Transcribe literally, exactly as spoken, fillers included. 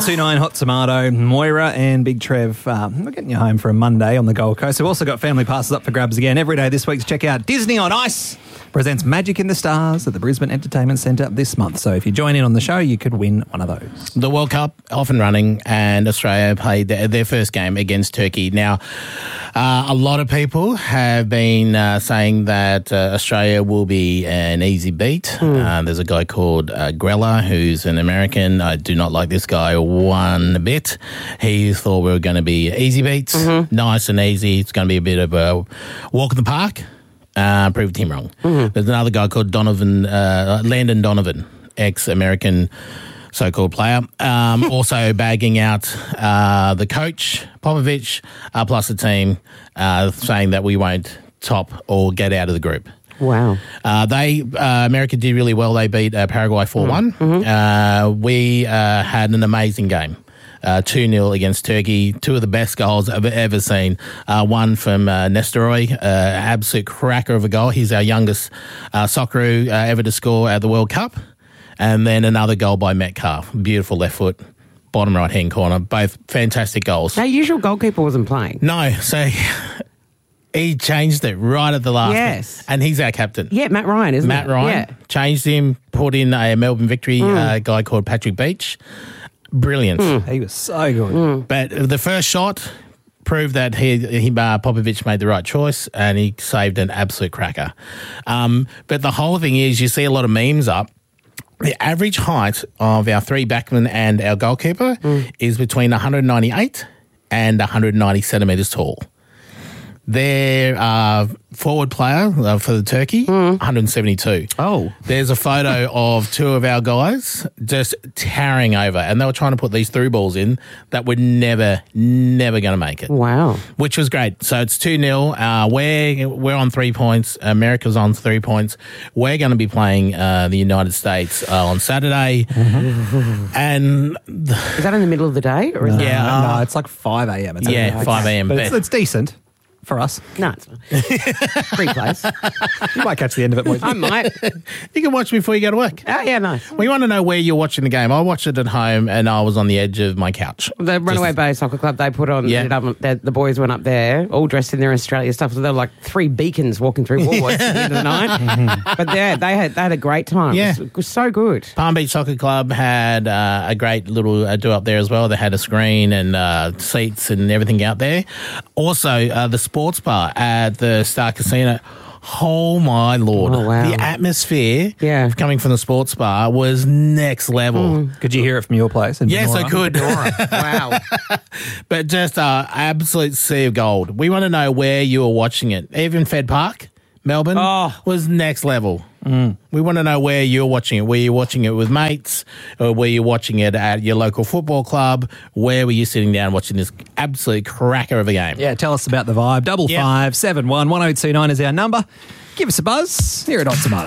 two nine Hot Tomato, Moira and Big Trev. Um, we're getting you home for a Monday on the Gold Coast. We've also got family passes up for grabs again every day this week to check out Disney on Ice. Presents Magic in the Stars at the Brisbane Entertainment Centre this month. So if you join in on the show, you could win one of those. The World Cup off and running, and Australia played their, their first game against Turkey. Now, uh, a lot of people have been uh, saying that uh, Australia will be an easy beat. Mm. Uh, there's a guy called uh, Grella, who's an American. I do not like this guy one bit. He thought we were going to be easy beats, mm-hmm. nice and easy. It's going to be a bit of a walk in the park. Uh, proved him wrong. Mm-hmm. There's another guy called Donovan, uh, Landon Donovan, ex-American so-called player, um, also bagging out uh, the coach, Popovich, uh, plus the team, uh, saying that we won't top or get out of the group. Wow. Uh, they uh, America did really well. They beat uh, Paraguay four one. Mm-hmm. Uh, we uh, had an amazing game. Uh, two nil against Turkey. Two of the best goals I've ever seen. Uh, one from uh, Nestoroy, uh, absolute cracker of a goal. He's our youngest uh, Socceroo uh, ever to score at the World Cup. And then another goal by Metcalf. Beautiful left foot, bottom right-hand corner. Both fantastic goals. Our usual goalkeeper wasn't playing. No, so he changed it right at the last Yes. minute. And he's our captain. Yeah, Matt Ryan, isn't Matt it? Ryan. Yeah. Changed him, put in a Melbourne Victory mm. uh, guy called Patrick Beach. Brilliant. Mm. He was so good. Mm. But the first shot proved that he, he uh, Popovich made the right choice and he saved an absolute cracker. Um, but the whole thing is you see a lot of memes up. The average height of our three backmen and our goalkeeper mm. is between one ninety-eight and one ninety centimetres tall. Their uh, forward player uh, for the Turkey, mm. one seventy-two. Oh. There's a photo of two of our guys just towering over, and they were trying to put these through balls in that were never, never going to make it. Wow. Which was great. So it's two nil. Uh, we're, we're on three points. America's on three points. We're going to be playing uh, the United States uh, on Saturday. and th- Is that in the middle of the day? Or is no, yeah, uh, no, it's like five a.m. It's yeah, okay. five a.m. But it's, it's decent. For us. No, it's not. Free place. You might catch the end of it, Moise. I might. You can watch before you go to work. Oh, yeah, nice. We want to know where you're watching the game. I watched it at home and I was on the edge of my couch. The Runaway Bay Soccer Club, they put on, yeah. the, the boys went up there, all dressed in their Australia stuff. So there were like three beacons walking through Woolworths at the end of the night. Mm-hmm. But yeah, they had, they had a great time. Yeah. It was, it was so good. Palm Beach Soccer Club had uh, a great little uh, do up there as well. They had a screen and uh, seats and everything out there. Also, uh, the sports bar at the Star Casino. Oh, my Lord. Oh, wow. The atmosphere yeah. coming from the sports bar was next level. Mm. Could you hear it from your place? In yes, Benora? I could. Wow. But just uh, absolute sea of gold. We want to know where you were watching it. Even Fed Park, Melbourne, oh. was next level. Mm. We want to know where you're watching it. Were you watching it with mates? Or were you watching it at your local football club? Where were you sitting down watching this absolute cracker of a game? Yeah, tell us about the vibe. Double yep. five, seven, one, one oh two nine is our number. Give us a buzz here at Hot Tomato.